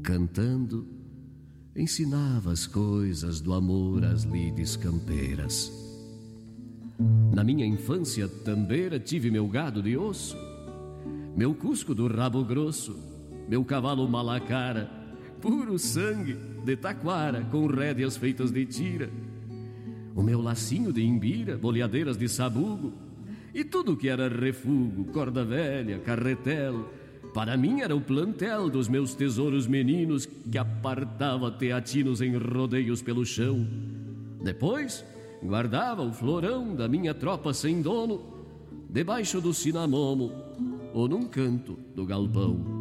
cantando, ensinava as coisas do amor às lides campeiras. Na minha infância tambeira tive meu gado de osso, meu cusco do rabo grosso, meu cavalo malacara, puro sangue de taquara, com rédeas feitas de tira, o meu lacinho de imbira, boleadeiras de sabugo, e tudo que era refugo, corda velha, carretel, para mim era o plantel dos meus tesouros meninos, que apartava teatinos em rodeios pelo chão. Depois guardava o florão da minha tropa sem dono, debaixo do cinamomo ou num canto do galpão.